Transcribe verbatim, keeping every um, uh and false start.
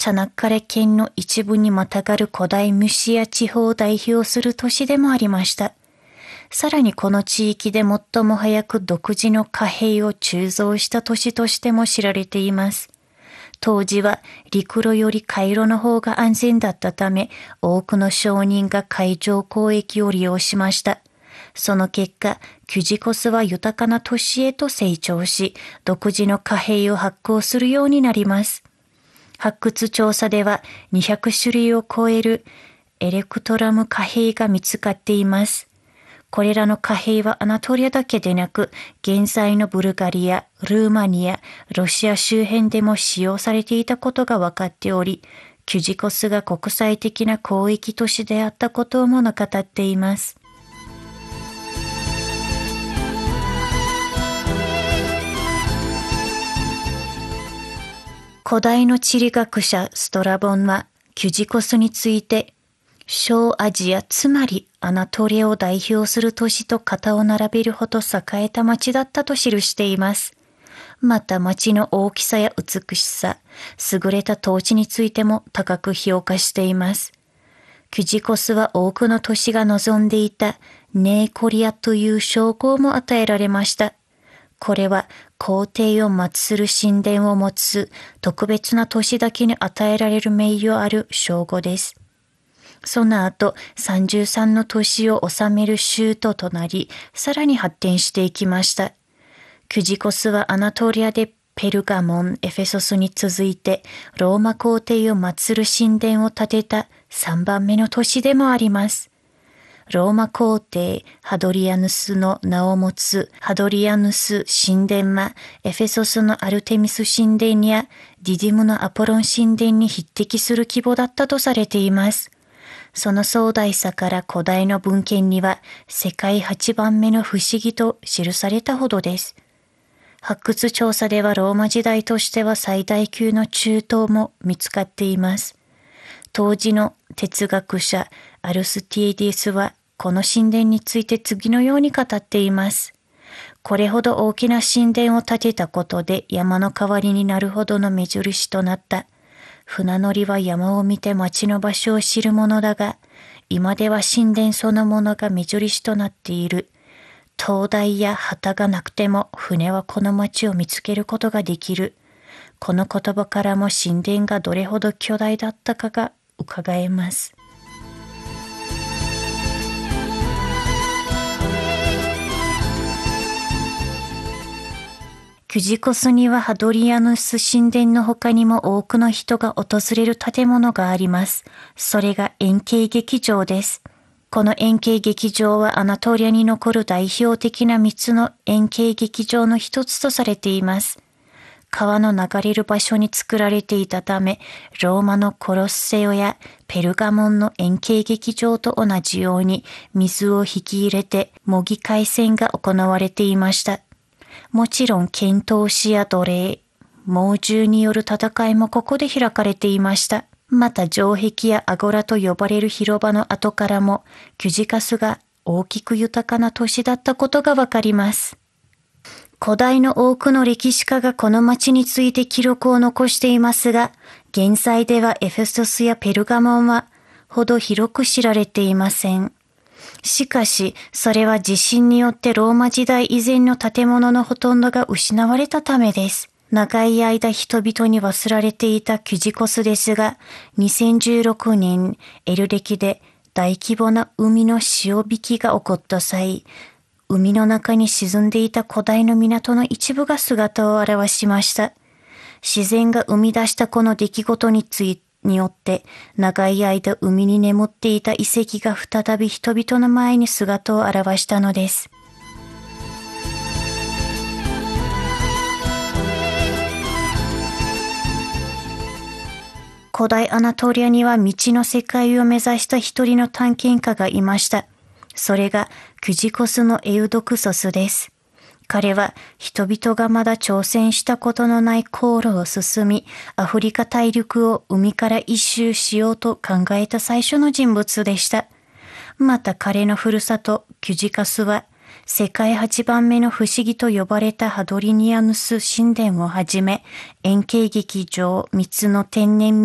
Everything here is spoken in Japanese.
チャナッカレ県の一部にまたがる古代ムシア地方を代表する都市でもありました。さらにこの地域で最も早く独自の貨幣を鋳造した都市としても知られています。当時は陸路より海路の方が安全だったため、多くの商人が海上交易を利用しました。その結果、キュジコスは豊かな都市へと成長し、独自の貨幣を発行するようになります。発掘調査ではにひゃくしゅるいを超えるエレクトラム貨幣が見つかっています。これらの貨幣はアナトリアだけでなく、現在のブルガリア、ルーマニア、ロシア周辺でも使用されていたことが分かっており、キュジコスが国際的な交易都市であったことを物語っています。古代の地理学者ストラボンは、キュジコスについて、小アジア、つまりアナトリアを代表する都市と肩を並べるほど栄えた町だったと記しています。また町の大きさや美しさ、優れた統治についても高く評価しています。キュジコスは多くの都市が望んでいたネーコリアという称号も与えられました。これは皇帝を祀る神殿を持つ特別な都市だけに与えられる名誉ある称号です。その後、さんじゅうさんの都市を治める州都となり、さらに発展していきました。キュジコスはアナトリアでペルガモン、エフェソスに続いて、ローマ皇帝を祀る神殿を建てたさんばんめの都市でもあります。ローマ皇帝ハドリアヌスの名を持つハドリアヌス神殿は、エフェソスのアルテミス神殿やディディムのアポロン神殿に匹敵する規模だったとされています。その壮大さから古代の文献には世界はちばんめの不思議と記されたほどです。発掘調査ではローマ時代としては最大級の柱塔も見つかっています。当時の哲学者アルスティエディスはこの神殿について次のように語っています。これほど大きな神殿を建てたことで山の代わりになるほどの目印となった。船乗りは山を見て町の場所を知るものだが、今では神殿そのものが目印となっている。灯台や旗がなくても船はこの町を見つけることができる。この言葉からも神殿がどれほど巨大だったかが伺えます。キュジコスにはハドリアヌス神殿の他にも多くの人が訪れる建物があります。それが円形劇場です。この円形劇場はアナトリアに残る代表的なみっつの円形劇場の一つとされています。川の流れる場所に作られていたため、ローマのコロッセオやペルガモンの円形劇場と同じように水を引き入れて模擬海戦が行われていました。もちろん剣闘士や奴隷、猛獣による戦いもここで開かれていました。また城壁やアゴラと呼ばれる広場の跡からもキュジカスが大きく豊かな都市だったことがわかります。古代の多くの歴史家がこの町について記録を残していますが、現在ではエフェソスやペルガモンはほど広く知られていません。しかし、それは地震によってローマ時代以前の建物のほとんどが失われたためです。長い間人々に忘れられていたキュジコスですが、にせんじゅうろくねんエル歴で大規模な海の潮引きが起こった際、海の中に沈んでいた古代の港の一部が姿を現しました。自然が生み出したこの出来事について、によって長い間海に眠っていた遺跡が再び人々の前に姿を現したのです。古代アナトリアには未知の世界を目指した一人の探検家がいました。それがキュジコスのエウドクソスです。彼は人々がまだ挑戦したことのない航路を進み、アフリカ大陸を海から一周しようと考えた最初の人物でした。また彼のふるさとキュジカスは、世界はちばんめの不思議と呼ばれたハドリニアヌス神殿をはじめ、円形劇場みっつの天然